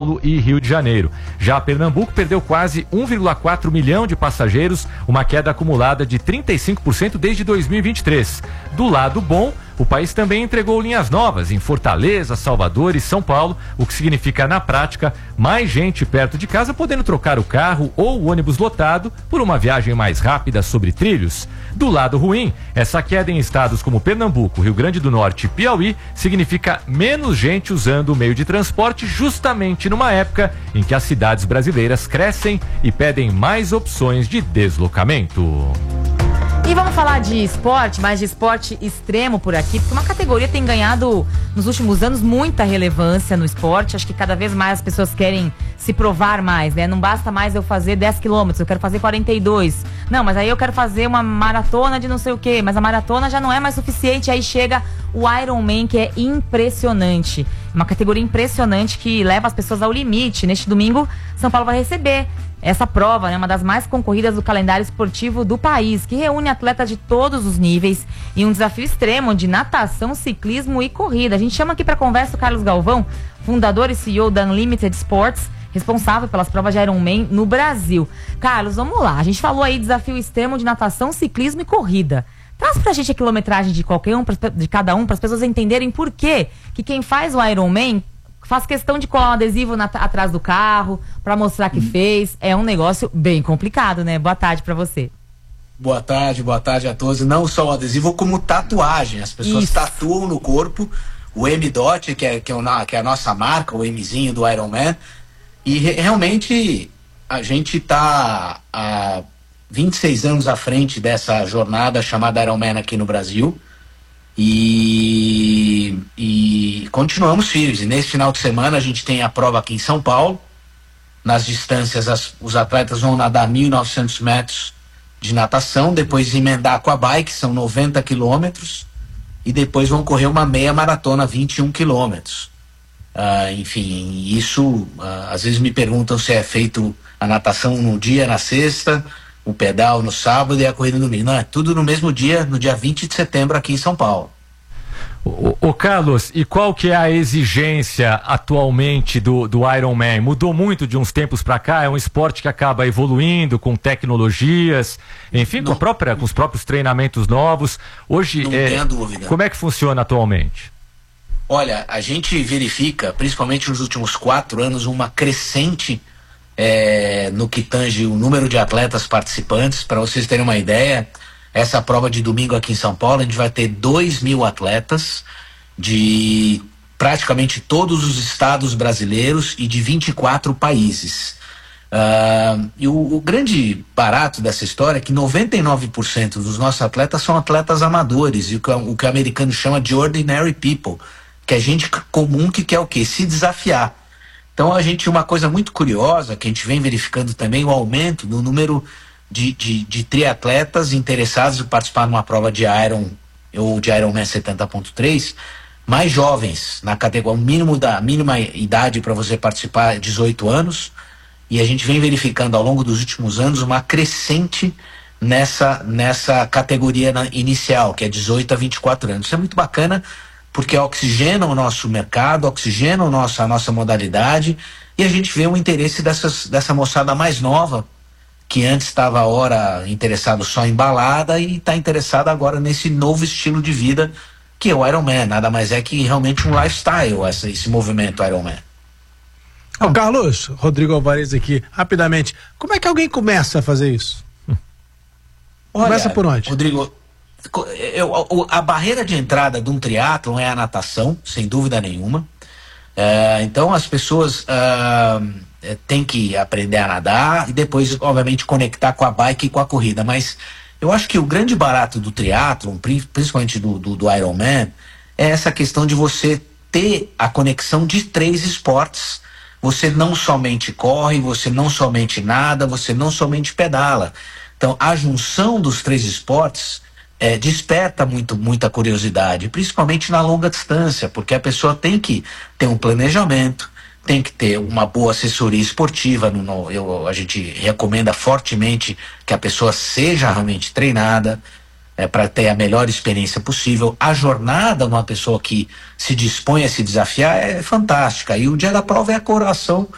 Paulo e Rio de Janeiro. Já Pernambuco perdeu quase 1,4 milhão de passageiros, uma queda acumulada de 35% desde 2023. Do lado bom, o país também entregou linhas novas em Fortaleza, Salvador e São Paulo, o que significa, na prática, mais gente perto de casa podendo trocar o carro ou o ônibus lotado por uma viagem mais rápida sobre trilhos. Do lado ruim, essa queda em estados como Pernambuco, Rio Grande do Norte e Piauí significa menos gente usando o meio de transporte, justamente numa época em que as cidades brasileiras crescem e pedem mais opções de deslocamento. E vamos falar de esporte, mas de esporte extremo por aqui, porque uma categoria tem ganhado nos últimos anos muita relevância no esporte. Acho que cada vez mais as pessoas querem se provar mais, né? Não basta mais eu fazer 10 quilômetros, eu quero fazer 42. Não, mas aí eu quero fazer uma maratona de não sei o quê, mas a maratona já não é mais suficiente. Aí chega o Ironman, que é impressionante. Uma categoria impressionante que leva as pessoas ao limite. Neste domingo, São Paulo vai receber essa prova, né, uma das mais concorridas do calendário esportivo do país, que reúne atletas de todos os níveis e um desafio extremo de natação, ciclismo e corrida. A gente chama aqui para conversa o Carlos Galvão, fundador e CEO da Unlimited Sports, responsável pelas provas de Ironman no Brasil. Carlos, vamos lá. A gente falou aí desafio extremo de natação, ciclismo e corrida. Traz pra gente a quilometragem de cada um, para as pessoas entenderem por quê que quem faz o Ironman faz questão de colar um adesivo atrás do carro para mostrar que fez. É um negócio bem complicado, né? Boa tarde para você. Boa tarde a todos. Não só o adesivo, como tatuagem. As pessoas tatuam no corpo o M-Dot, que é a nossa marca, o Mzinho do Ironman. E realmente a gente tá há 26 anos à frente dessa jornada chamada Ironman aqui no Brasil. E continuamos firmes. E nesse final de semana a gente tem a prova aqui em São Paulo. Nas distâncias, os atletas vão nadar 1.900 metros de natação, depois emendar com a bike, são 90 quilômetros, e depois vão correr uma meia maratona, 21 quilômetros. Enfim, isso, às vezes me perguntam se é feito a natação no dia, na sexta, o pedal no sábado e a corrida no domingo. Não, é tudo no mesmo dia, no dia 20 de setembro aqui em São Paulo. Ô Carlos, e qual que é a exigência atualmente do Ironman? Mudou muito de uns tempos para cá? É um esporte que acaba evoluindo com tecnologias, enfim, com os próprios treinamentos novos. Hoje, não tenha dúvida. Como é que funciona atualmente? Olha, a gente verifica, principalmente nos últimos 4 anos, uma crescente no que tange o número de atletas participantes. Para vocês terem uma ideia, essa prova de domingo aqui em São Paulo, a gente vai ter 2.000 atletas de praticamente todos os estados brasileiros e de 24 países. E o grande barato dessa história é que 99% dos nossos atletas são atletas amadores, e o que o americano chama de ordinary people, que é gente comum que quer o quê? Se desafiar. Então uma coisa muito curiosa, que a gente vem verificando também, o aumento no número de triatletas interessados em participar numa prova de Iron ou de Ironman 70.3, mais jovens, na categoria, a mínima idade para você participar é 18 anos, e a gente vem verificando ao longo dos últimos anos uma crescente nessa categoria inicial, que é 18 a 24 anos. Isso é muito bacana, porque oxigena o nosso mercado, oxigena a nossa modalidade, e a gente vê o interesse dessa moçada mais nova, que antes estava interessado só em balada e está interessado agora nesse novo estilo de vida, que é o Ironman. Nada mais é que realmente um lifestyle, esse movimento Ironman. Carlos, Rodrigo Alvarez aqui, rapidamente, como é que alguém começa a fazer isso? Começa por onde? Rodrigo, a barreira de entrada de um triatlon é a natação, sem dúvida nenhuma. Então as pessoas têm que aprender a nadar e depois, obviamente, conectar com a bike e com a corrida. Mas eu acho que o grande barato do triatlon, principalmente do Ironman, é essa questão de você ter a conexão de 3 esportes. Você não somente corre, você não somente nada, você não somente pedala. Então a junção dos 3 esportes desperta muita curiosidade, principalmente na longa distância, porque a pessoa tem que ter um planejamento, tem que ter uma boa assessoria esportiva. A gente recomenda fortemente que a pessoa seja realmente treinada para ter a melhor experiência possível. A jornada de uma pessoa que se dispõe a se desafiar é fantástica, e o dia da prova é a coroação